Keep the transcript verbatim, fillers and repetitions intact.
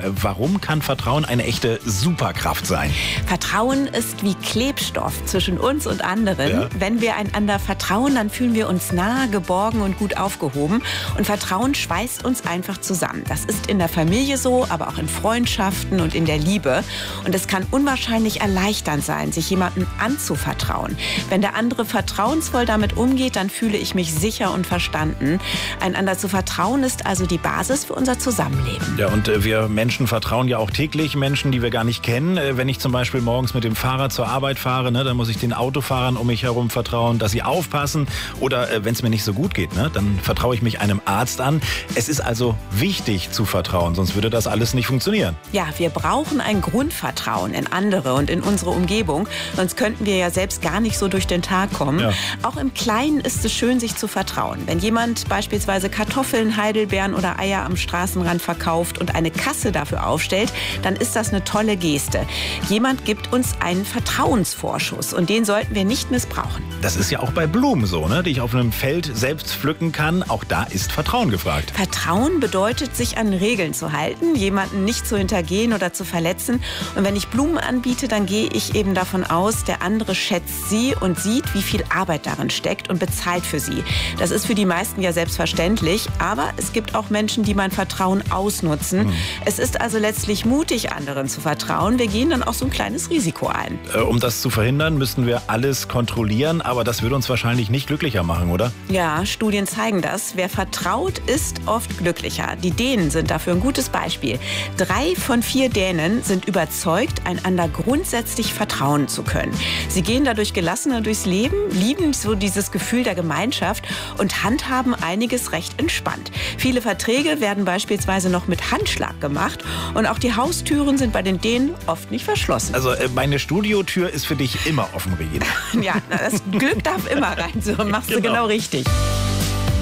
Warum kann Vertrauen eine echte Superkraft sein? Vertrauen ist wie Klebstoff zwischen uns und anderen. Ja. Wenn wir einander vertrauen, dann fühlen wir uns nah, geborgen und gut aufgehoben. Und Vertrauen schweißt uns einfach zusammen. Das ist in der Familie so, aber auch in Freundschaften und in der Liebe. Und es kann unwahrscheinlich erleichternd sein, sich jemandem anzuvertrauen. Wenn der andere vertrauensvoll damit umgeht, dann fühle ich mich sicher und verstanden. Einander zu vertrauen ist also die Basis für unser Zusammenleben. Ja, und äh, wir Menschen vertrauen ja auch täglich Menschen, die wir gar nicht kennen. Äh, wenn ich zum Beispiel morgens mit dem Fahrrad zur Arbeit fahre, ne, dann muss ich den Autofahrern um mich herum vertrauen, dass sie aufpassen. Oder äh, wenn es mir nicht so gut geht, ne, dann vertraue ich mich einem Arzt an. Es ist also wichtig zu vertrauen, sonst würde das alles nicht funktionieren. Ja, wir brauchen ein Grundvertrauen in andere und in unsere Umgebung. Sonst könnten wir ja selbst gar nicht so durch den Tag kommen. Ja. Auch im Kleinen ist es schön, sich zu vertrauen. Wenn jemand beispielsweise Kartoffeln, Heidelbeeren oder Eier am Straßenrand verkauft und eine Kasse dafür aufstellt, dann ist das eine tolle Geste. Jemand gibt uns einen Vertrauensvorschuss und den sollten wir nicht missbrauchen. Das ist ja auch bei Blumen so, ne, die ich auf einem Feld selbst pflücken kann. Auch da ist Vertrauen gefragt. Vertrauen bedeutet, sich an Regeln zu halten, jemanden nicht zu hintergehen oder zu verletzen. Und wenn ich Blumen anbiete, dann gehe ich eben davon aus, der andere schätzt sie und sieht, wie viel Arbeit darin steckt und bezahlt für sie. Das ist für die meisten ja selbstverständlich, aber es gibt auch Menschen, die mein Vertrauen ausnutzen. Mhm. Es ist also letztlich mutig, anderen zu vertrauen. Wir gehen dann auch so ein kleines Risiko ein. Äh, um das zu verhindern, müssten wir alles kontrollieren, aber das würde uns wahrscheinlich nicht glücklicher machen, oder? Ja, Studien zeigen das. Wer vertraut, ist oft glücklicher. Die Dänen sind dafür ein gutes Beispiel. Drei von vier Dänen sind überzeugt, einander grundsätzlich vertrauen zu können. Sie gehen dadurch gelassener durchs Leben, lieben so dieses Gefühl der Gemeinschaft und handhaben einiges recht entspannt. Viele Verträge werden beispielsweise noch mit Handschlag gemacht und auch die Haustüren sind bei den Dänen oft nicht verschlossen. Also äh, meine Studiotür ist für dich immer offen, Regina. Ja, das Glück darf immer rein, so machst genau. du genau richtig.